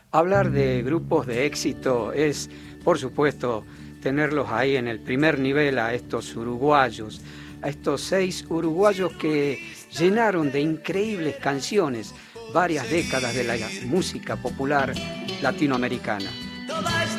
Hablar de grupos de éxito es, por supuesto, tenerlos ahí en el primer nivel a estos uruguayos, a estos 6 uruguayos que llenaron de increíbles canciones varias décadas de la música popular latinoamericana.